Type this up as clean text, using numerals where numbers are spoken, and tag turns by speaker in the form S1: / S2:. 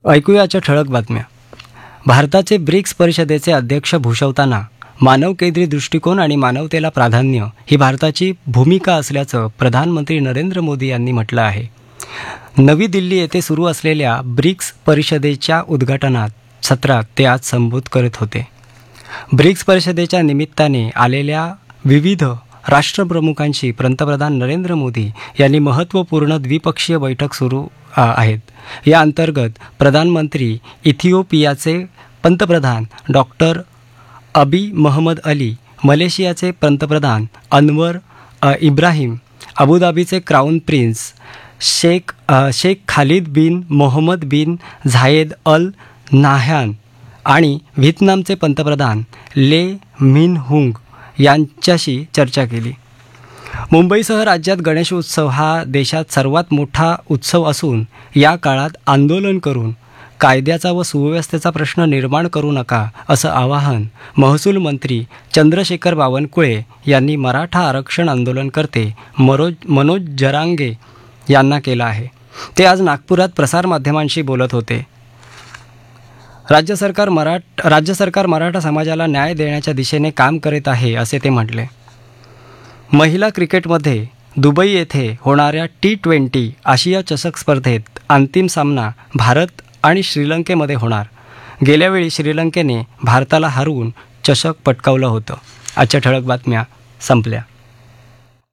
S1: ऐकूयाच्या ठळक बातम्या. भारताचे ब्रिक्स परिषदेचे अध्यक्ष भूषवताना मानवकेंद्री दृष्टिकोन आणि मानवतेला प्राधान्य ही भारताची भूमिका असल्याचं प्रधानमंत्री नरेंद्र मोदी यांनी म्हटलं आहे. नवी दिल्ली येथे सुरू असलेल्या ब्रिक्स परिषदेच्या उद्घाटनात सत्रात ते आज संबोधित करत होते. ब्रिक्स परिषदेच्या निमित्ताने आलेल्या विविध राष्ट्रप्रमुखांशी पंतप्रधान नरेंद्र मोदी यांनी महत्त्वपूर्ण द्विपक्षीय बैठक सुरू आहेत. या अंतर्गत प्रधानमंत्री इथिओपियाचे पंतप्रधान डॉक्टर अबी महम्मद अली, मलेशियाचे पंतप्रधान अनवर इब्राहिम, अबुधाबीचे क्राऊन प्रिन्स शेख खालिद बिन मोहम्मद बिन झायेद अल नाह्यान आणि व्हिएतनामचे पंतप्रधान ले मिन हुंग यांच्याशी चर्चा केली. मुंबईसह राज्यात गणेश उत्सव हा देशात सर्वात मोठा उत्सव असून या काळात आंदोलन करून कायद्याचा व सुव्यवस्थेचा प्रश्न निर्माण करू नका असं आवाहन महसूल मंत्री चंद्रशेखर बावनकुळे यांनी मराठा आरक्षण आंदोलनकर्ते मनोज जरांगे यांना केलं आहे. ते आज नागपुरात प्रसारमाध्यमांशी बोलत होते. राज्य सरकार मराठा समाजाला न्याय देण्याच्या दिशेने काम करीत आहे असे ते म्हटले. महिला क्रिकेटमध्ये दुबई येथे होणाऱ्या T20 आशिया चषक स्पर्धेत अंतिम सामना भारत आणि श्रीलंकेमध्ये होणार. गेल्या वेळी श्रीलंकेने भारताला हरवून चषक पटकावलं होतं. आजच्या ठळक बातम्या संपल्या.